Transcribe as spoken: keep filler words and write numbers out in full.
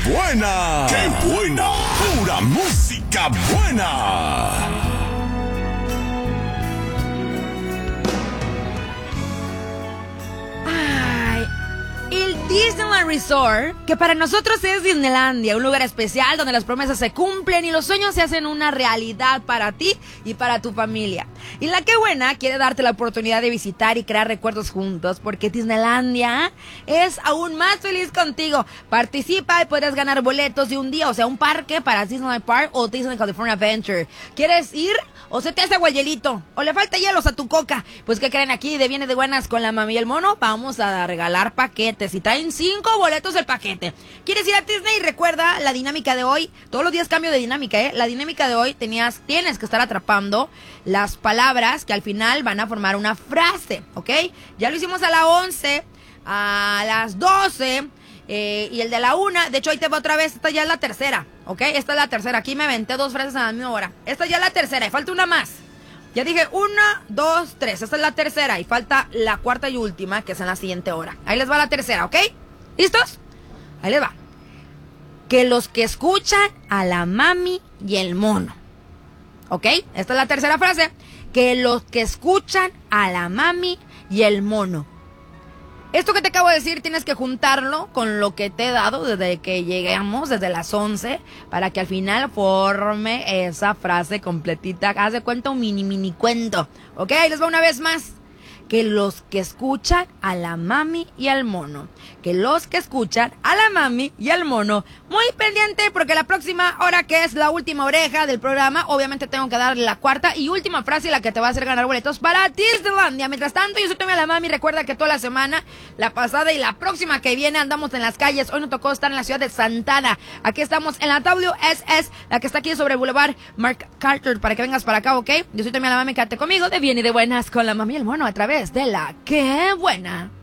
buena! ¡Qué buena! ¡Pura música buena! El Disneyland Resort, que para nosotros es Disneylandia, un lugar especial donde las promesas se cumplen y los sueños se hacen una realidad para ti y para tu familia. Y la Qué Buena quiere darte la oportunidad de visitar y crear recuerdos juntos, porque Disneylandia es aún más feliz contigo. Participa y puedes ganar boletos de un día, o sea, un parque para Disneyland Park o Disney California Adventure. ¿Quieres ir? ¿O se te hace agua hielito? ¿O le falta hielos a tu coca? Pues, ¿qué creen? Aquí de Viene de Buenas con la Mami y el Mono vamos a regalar paquetes y traen cinco boletos el paquete. ¿Quieres ir a Disney? Recuerda la dinámica de hoy. Todos los días cambio de dinámica, ¿eh? La dinámica de hoy tenías, tienes que estar atrapando las palabras que al final van a formar una frase, ¿ok? Ya lo hicimos a las once, a las doce... Eh, y el de la una, de hecho ahí te va otra vez, esta ya es la tercera, ¿ok? Esta es la tercera, aquí me aventé dos frases a la misma hora. Esta ya es la tercera y falta una más. Ya dije una, dos, tres, esta es la tercera y falta la cuarta y última, que es en la siguiente hora. Ahí les va la tercera, ¿ok? ¿Listos? Ahí les va. Que los que escuchan a la mami y el mono, ¿ok? Esta es la tercera frase. Que los que escuchan a la mami y el mono. Esto que te acabo de decir tienes que juntarlo con lo que te he dado desde que llegamos, desde las once, para que al final forme esa frase completita. Haz de cuenta un mini mini cuento. ¿Ok? Ahí les va una vez más. Que los que escuchan a la mami y al mono. Que los que escuchan a la mami y al mono. Muy pendiente porque la próxima hora, que es la última oreja del programa, obviamente tengo que dar la cuarta y última frase, la que te va a hacer ganar boletos para Disneylandia. Mientras tanto, yo soy Tommy a la Mami. Recuerda que toda la semana, la pasada y la próxima que viene, andamos en las calles. Hoy nos tocó estar en la ciudad de Santana. Aquí estamos en la W S S, la que está aquí sobre el Boulevard Mark Carter, para que vengas para acá, ¿ok? Yo soy Tommy a la Mami, quédate conmigo de Bien y de Buenas con la Mami y el Mono a través de la Qué Buena.